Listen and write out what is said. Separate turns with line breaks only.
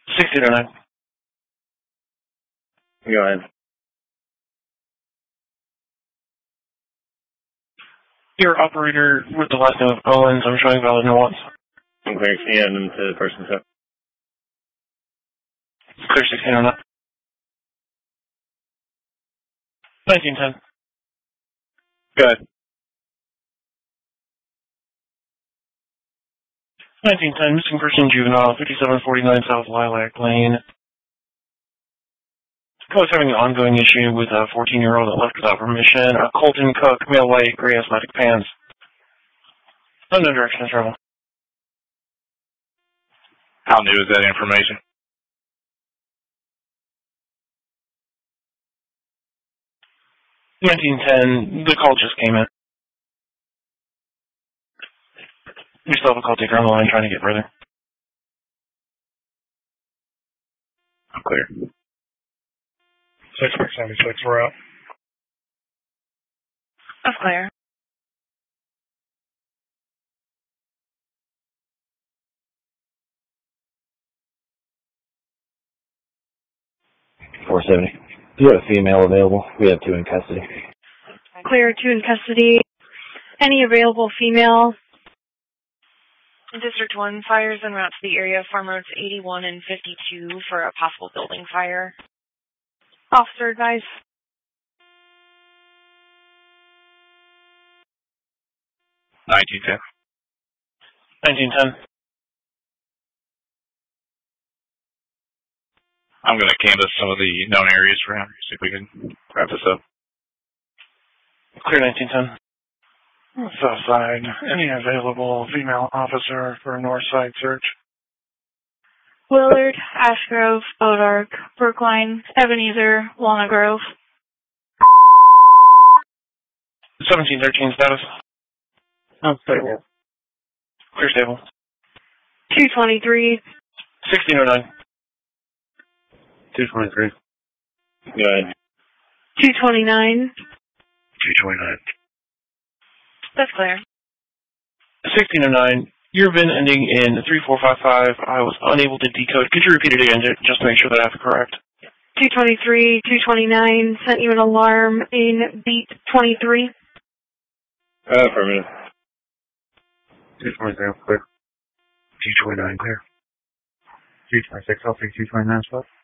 1609.
Go ahead.
Your operator with the last name of Owens, I'm showing valid nuance.
I'm clear. And to the person stuff.
Clear 1609. 1910.
Go ahead.
1910, missing person juvenile, 5749 South Lilac Lane. Co's having an ongoing issue with a 14-year-old that left without permission. Colton Cook, male white, gray athletic pants. Unknown direction of travel.
How new is that information?
1910, the call just came in. We still have a call taker on the line trying to get further.
I'm clear.
676, we're out.
That's clear.
$470. You have a female available. We have 2 in custody.
Clear, 2 in custody. Any available female? District 1, fires en route to the area, Farm Roads 81 and 52 for a possible building fire. Officer advice.
1910.
1910.
I'm going to canvass some of the known areas around here, see if we can wrap this up.
Clear 1910.
South side, any available female officer for north side search?
Willard, Ashgrove, Bodark, Brookline, Ebenezer, Walnut Grove.
1713 status.
Stable.
Clear stable.
223.
1609.
223. Go ahead.
229.
229.
That's clear.
1609. Your VIN ending in 3455. I was unable to decode. Could you repeat it again just to make sure that I have it correct?
223, 229. Sent you an alarm in beat 23.
Affirmative.
223, clear. 229, clear. 226, I'll take 229 spot.